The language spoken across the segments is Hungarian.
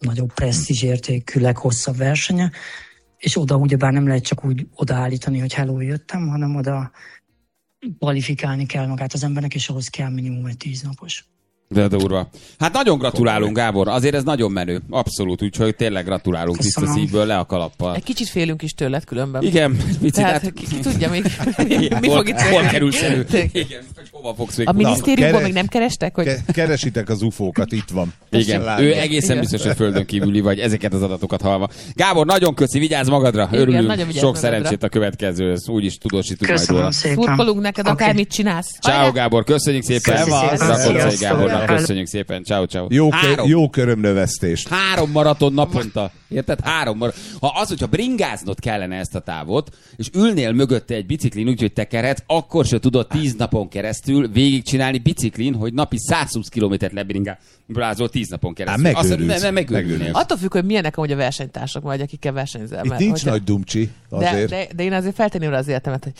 nagyobb presztízsértékű, leghosszabb versenye, és oda ugyebár nem lehet csak úgy odaállítani, hogy hello, jöttem, hanem oda kvalifikálni kell magát az embernek, és ahhoz kell minimum egy 10 napos. De durva. Hát nagyon gratulálunk, Gábor. Azért ez nagyon menő. Abszolút. Úgyhogy tényleg gratulálunk tiszta szívből, le a kalappal. Egy kicsit félünk is tőled különben. Igen. Tehát ki tudja még, mi fog itt hol kerülsz elő? Igen, hogy hova fogsz még. A minisztériumban még nem kerestek? Hogy... Keresitek az UFO-kat, itt van. Igen, ő egészen biztos, hogy földön kívüli vagy, ezeket az adatokat hallva. Gábor, nagyon köszi, vigyázz magadra. Örülünk. Sok szerencsét a következő. Úgyis tudósítunk majd róla. Szurkolunk neked, akármit csinálsz. Ciao, Gábor, köszönjük szépen. Köszönjük szépen. Ciao, ciao. Jó körömnövesztést. 3 maraton naponta. Érted? 3 maraton. Hogyha bringáznod kellene ezt a távot, és ülnél mögötte egy biciklin, úgyhogy tekerhetsz, akkor se tudod 10 napon keresztül végigcsinálni biciklin, hogy napi 120 kilométert lebringázol 10 napon keresztül. Megőrülnél. Attól függ, hogy milyenek amúgy a versenytársak vagy, akikkel versenyzel. Itt nincs nagy dumcsi azért. De én azért feltenném rá az életemet, hogy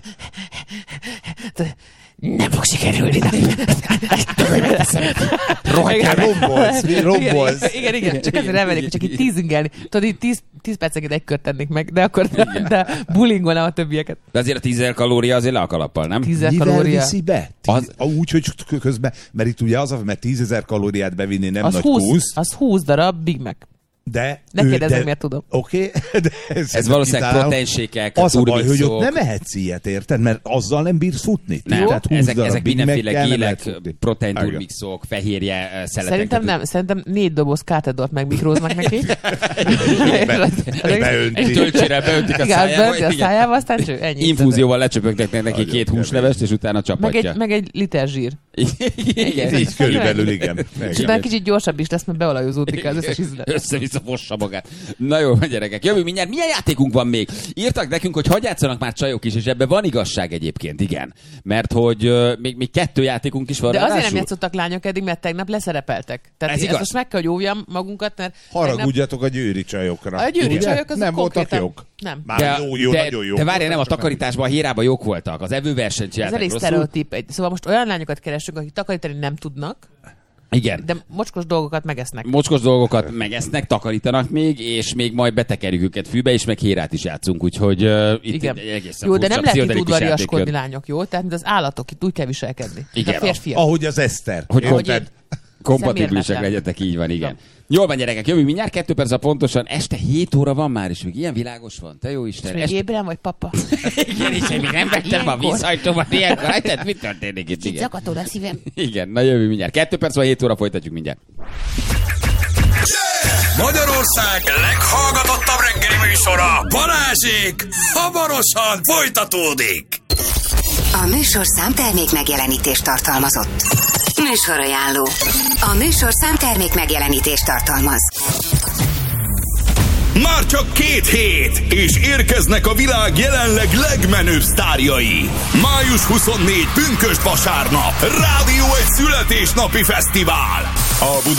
nem fog sikerülni. Rombolsz. Igen. Csak azért elmennék, hogy csak így tízingelni. Tudod, így 10 percenként egy kört tennék meg, de akkor bulingolnám a többieket. De azért a 10 000 kalória azért le a kalappal, nem? 10 000 kalória. Viszi be? Úgy, hogy közben, mert itt ugye mert 10 000 kalóriát bevinni nem az nagy 20, az 20 darab Big Mac. Ne kérdezzem, miért tudom. Oké. Ez valószínűleg proteinsékek, az a baj, hogy ott nem ehetsz ilyet, érted? Mert azzal nem bírsz futni. Nem, ezek mindenféle gélek, protein turmixok, fehérje szeletek. Szerintem 4 doboz kátedort megmikróznak neki. Egy töltsére beöntik a szájába. Aztán ennyi. Infúzióval lecsöpögnek neki 2 húslevest, és utána csapatja. Meg egy liter zsír. Így körülbelül, igen. És utána kicsit gyorsabb is lesz, mert beolajozódik az összes ízlet. Össze-vissza fossa magát. Na jó, gyerekek, jövő mindjárt. Milyen játékunk van még? Írtak nekünk, hogy hadd játszanak már csajok is, és ebben van igazság egyébként, igen. Mert hogy még 2 játékunk is van. De azért nem játszottak lányok eddig, mert tegnap leszerepeltek. Tehát ez most meg kell, hogy óvjam magunkat, mert... Haragudjatok a győri csajokra. A győri csajok azok nem voltak jók. Nem. Nagyon jó. De várjál, nem, a takarításban, a hírában jók voltak. Az evőversenyt csináltak. Ez elég sztereotíp. Szóval most olyan lányokat keresünk, akik takarítani nem tudnak. Igen. De mocskos dolgokat megesznek. Takarítanak még, és még majd betekerjük őket fűbe, és meg hírát is játszunk, úgyhogy itt egészen jó, de nem lehet itt udvariaskodni, lányok, jó? Tehát mint az állatok, itt úgy kell viselkedni. Igen. A férfiak. Ahogy az Eszter. Kompatibilisek legyetek, így van, igen. Jól van, gyerekek, jövünk mindjárt 2 perc pontosan, este 7 óra van már, és még ilyen világos van. Te jó Isten. És még ébren vagy, papa? Igen, és én még nem vettem a vízhajtómat ilyenkor. Tehát mi történik itt? Kicsit zakatol a szívem. Igen, na jövünk mindjárt. 2 perc van, 7 óra, folytatjuk mindjárt. Magyarország leghallgatottabb reggeli műsora, Balázsék hamarosan folytatódik. A műsorszám termék megjelenítést tartalmazott. Műsorajánló. A műsorszám termék megjelenítést tartalmaz. Már csak 2 hét, és érkeznek a világ jelenleg legmenőbb sztárjai. Május 24 pünkösd vasárnap. Rádió egy születésnapi fesztivál. A